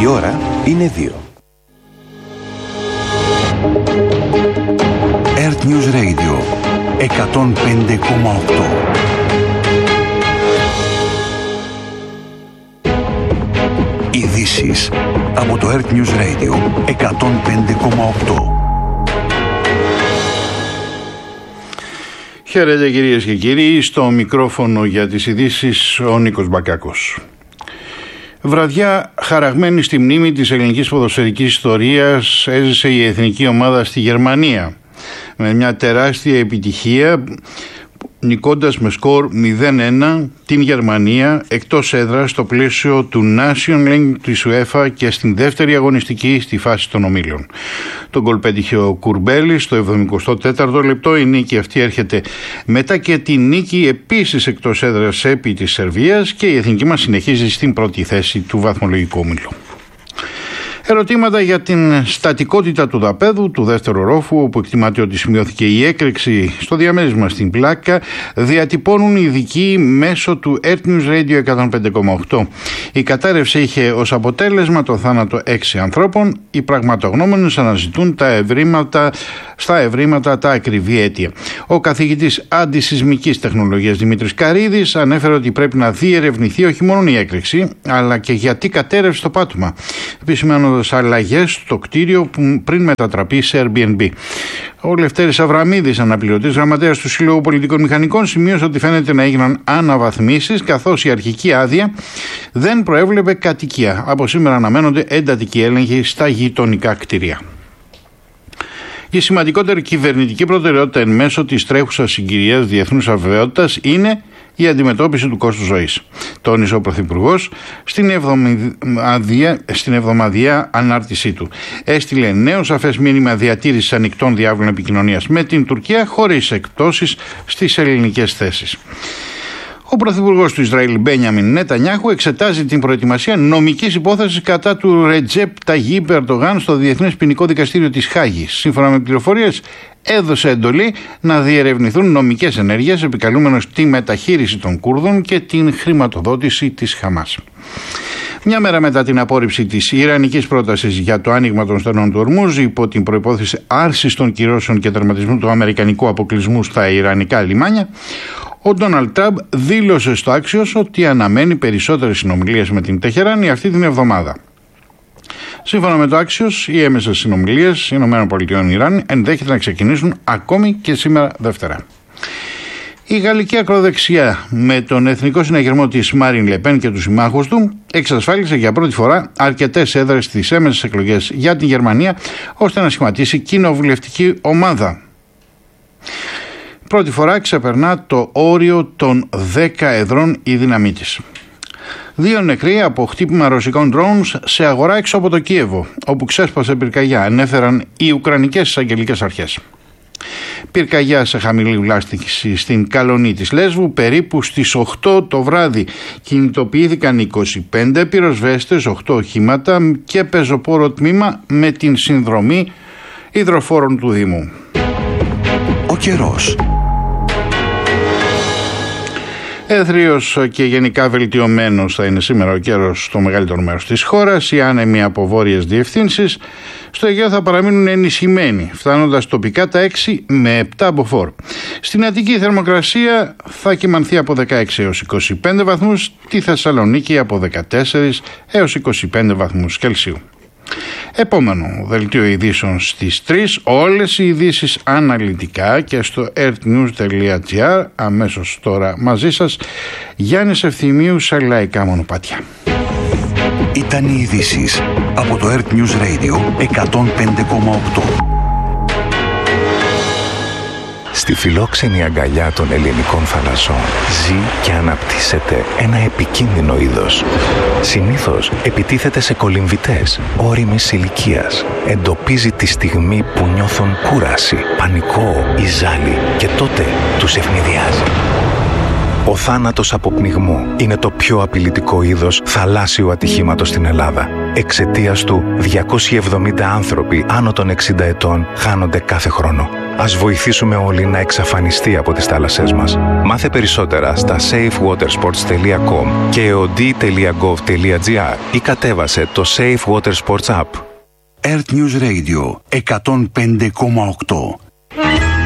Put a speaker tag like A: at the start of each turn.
A: Η ώρα είναι 2. Earth News Radio 105,8. Ειδήσεις από το Earth News Radio 105,8.
B: Χαίρετε κυρίες και κύριοι, στο μικρόφωνο για τις ειδήσεις ο Νίκος Μπακάκος. Βραδιά χαραγμένη στη μνήμη της ελληνικής ποδοσφαιρικής ιστορίας έζησε η εθνική ομάδα στη Γερμανία με μια τεράστια επιτυχία, νικώντας με σκορ 0-1 την Γερμανία εκτός έδρας στο πλαίσιο του National League της UEFA και στην δεύτερη αγωνιστική στη φάση των ομίλων. Τον γκολ πέτυχε ο Κουρμπέλης στο 74ο λεπτό. Η νίκη αυτή έρχεται μετά και τη νίκη επίσης εκτός έδρας επί της Σερβίας και η εθνική μας συνεχίζει στην πρώτη θέση του βαθμολογικού ομίλου. Ερωτήματα για την στατικότητα του δαπέδου του δεύτερου ρόφου, όπου εκτιμάται ότι σημειώθηκε η έκρηξη στο διαμέρισμα στην πλάκα, διατυπώνουν οι ειδικοί μέσω του Earth News Radio 105,8. Η κατάρρευση είχε ως αποτέλεσμα το θάνατο 6 ανθρώπων. Οι πραγματογνώμονες αναζητούν στα ευρήματα τα ακριβή αίτια. Ο καθηγητής αντισυσμικής τεχνολογίας Δημήτρης Καρίδης ανέφερε ότι πρέπει να διερευνηθεί όχι μόνο η έκρηξη, αλλά και γιατί κατέρευσε το πάτωμα, επισημαίνοντας αλλαγές στο κτίριο που πριν μετατραπεί σε Airbnb. Ο Λευτέρης Αβραμίδης, αναπληρωτής γραμματέας του Συλλόγου Πολιτικών Μηχανικών, σημείωσε ότι φαίνεται να έγιναν αναβαθμίσεις, καθώς η αρχική άδεια δεν προέβλεπε κατοικία. Από σήμερα αναμένονται εντατικοί έλεγχοι στα γειτονικά κτίρια. Η σημαντικότερη κυβερνητική προτεραιότητα εν μέσω της τρέχουσας συγκυρίας διεθνούς αβεβαιότητας είναι η αντιμετώπιση του κόστους ζωής, τόνισε ο Πρωθυπουργός στην εβδομαδιαία ανάρτησή του. Έστειλε νέο σαφές μήνυμα διατήρησης ανοιχτών διάβλων επικοινωνίας με την Τουρκία, χωρίς εκπτώσεις στις ελληνικές θέσεις. Ο Πρωθυπουργός του Ισραήλ Μπένιαμιν Νετανιάχου εξετάζει την προετοιμασία νομικής υπόθεσης κατά του Ρετζέπ Ταγιίπ Ερντογάν στο Διεθνές Ποινικό Δικαστήριο της Χάγης. Σύμφωνα με πληροφορίες, έδωσε εντολή να διερευνηθούν νομικές ενέργειες, επικαλούμενος τη μεταχείριση των Κούρδων και την χρηματοδότηση της Χαμάς. Μια μέρα μετά την απόρριψη της ιρανικής πρότασης για το άνοιγμα των στενών του Ορμούζ, υπό την προϋπόθεση άρσης των κυρώσεων και τερματισμού του αμερικανικού αποκλεισμού στα ιρανικά λιμάνια, ο Ντόναλντ Τραμπ δήλωσε στο Άξιος ότι αναμένει περισσότερες συνομιλίες με την Τεχεράνη αυτή την εβδομάδα. Σύμφωνα με το Άξιος, οι έμεσες συνομιλίες ΗΠΑ-Ιράν ενδέχεται να ξεκινήσουν ακόμη και σήμερα Δευτέρα. Η γαλλική ακροδεξιά με τον εθνικό συναγερμό της Μάριν Λεπέν και τους συμμάχους του εξασφάλισε για πρώτη φορά αρκετές έδρες στις έμεσες εκλογές για την Γερμανία, ώστε να σχηματίσει κοινοβουλευτική ομάδα. Πρώτη φορά ξεπερνά το όριο των 10 εδρών η δύναμή της. 2 νεκροί από χτύπημα ρωσικών drones σε αγορά έξω από το Κίεβο, όπου ξέσπασε πυρκαγιά, ανέφεραν οι Ουκρανικές εισαγγελικές αρχές. Πυρκαγιά σε χαμηλή βλάστηση στην Καλονή της Λέσβου, περίπου στις 8 το βράδυ. Κινητοποιήθηκαν 25 πυροσβέστες, 8 οχήματα και πεζοπόρο τμήμα με την συνδρομή υδροφόρων του Δήμου.
A: Ο καιρός.
B: Έθριος και γενικά βελτιωμένος θα είναι σήμερα ο καιρός στο μεγαλύτερο μέρος της χώρας. Οι άνεμοι από βόρειες διευθύνσεις στο Αιγαίο θα παραμείνουν ενισχυμένοι, φτάνοντας τοπικά τα 6 με 7 μποφόρ. Στην Αττική η θερμοκρασία θα κυμανθεί από 16 έως 25 βαθμούς, τη Θεσσαλονίκη από 14 έως 25 βαθμούς Κελσίου. Επόμενο δελτίο ειδήσεων στις 3, όλες οι ειδήσεις αναλυτικά και στο earthnews.gr. Αμέσως τώρα μαζί σας Γιάννης Ευθυμίου σε λαϊκά μονοπάτια.
A: Ήταν οι ειδήσεις από το Earth News Radio 105,8.
C: Στη φιλόξενη αγκαλιά των ελληνικών θαλασσών ζει και αναπτύσσεται ένα επικίνδυνο είδος. Συνήθως επιτίθεται σε κολυμβητές ώριμης ηλικίας. Εντοπίζει τη στιγμή που νιώθουν κούραση, πανικό ή ζάλι και τότε τους ευνηδιάζει. Ο θάνατος από πνιγμό είναι το πιο απειλητικό είδος θαλάσσιου ατυχήματος στην Ελλάδα. Εξαιτίας του 270 άνθρωποι άνω των 60 ετών χάνονται κάθε χρόνο. Ας βοηθήσουμε όλοι να εξαφανιστεί από τις θάλασσές μας. Μάθε περισσότερα στα safewatersports.com και eod.gov.gr ή κατέβασε το Safe Water Sports App.
A: Earth News Radio 105,8.